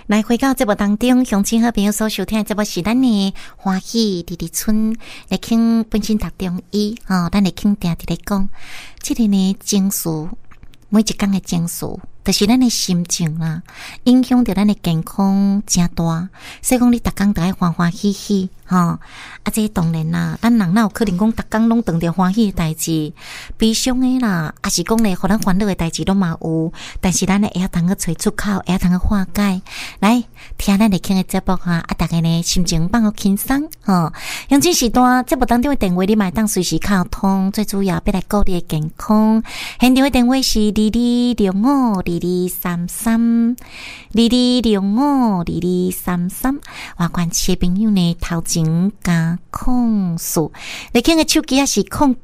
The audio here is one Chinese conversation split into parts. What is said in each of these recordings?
来回到节目当中，乡亲好朋友所收听的节目是咱的欢喜弟弟村来听本身读中医咱来听定伫咧讲，这个呢情绪，每一天的情绪，就是咱的心情啦，影响到咱的健康真大。所以讲你逐工都爱欢欢喜喜这当然啦，咱人哪有可能讲逐工拢当着欢喜的代志，悲伤的啦，也是讲咧，互咱烦恼的代志都嘛有，但是咱会晓通去找出口，会晓通去化解。来听咱来听的节目大家呢心情放好轻松用这时段节目当中的电话你嘛当随时沟通，最主要要来顾你的健康。现场的电话是2205223322052233，外关切朋友呢头前加控诉，你听的手机也是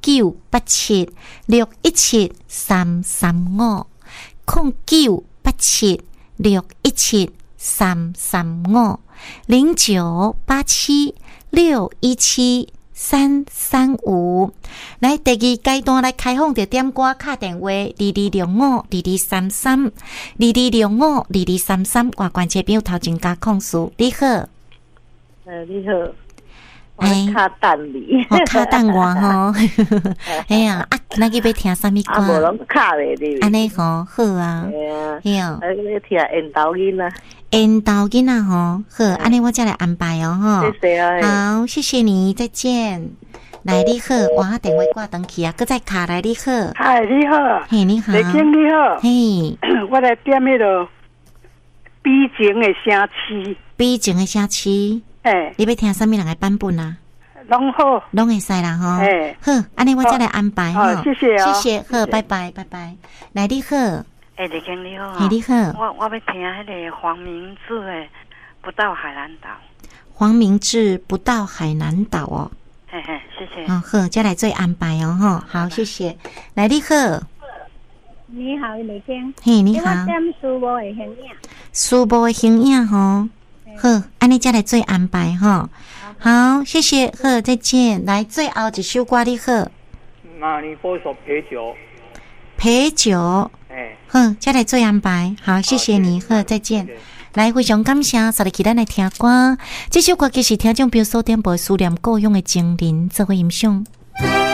09876335098763350987617335。来第二阶段来开放的点歌卡电话2205223322052233，外关切朋友头前加控诉。你好， 你好。卡等你， 卡等我哎呀，那个要听什么歌？ 无拢卡咧你。 安尼好啊。 听缘投囡啊。 缘投囡啊好，安尼我再来安排谢谢啊。 好，谢谢你，再见。来你好，我电话挂断去搁再卡来你好。 嗨，你好。 嘿，你好。 李经你好。 嘿， 我来点迄个悲情的城市。 悲情的城市。你要听什么人的版本啊？ 拢好， 拢会使啦好，安尼我再来安排谢谢谢谢，好，拜拜。来你好， 李经你好， 你好， 我要听迄个黄明志的《不到海南岛》。 黄明志《不到海南岛》哦， 谢谢。 好，再来做安排好，谢谢。来你好， 你好，李经， 你好， 我点书包的形影， 书包的形影好，安尼再来做安排好，谢谢，再见。来最后一首歌你好， 那你播一首陪酒，再来做安排。好，谢谢你，再见。来，非常感谢，所以咱来听歌。这首歌其实听众朋友所点播思念故乡的情人，做伙欣赏。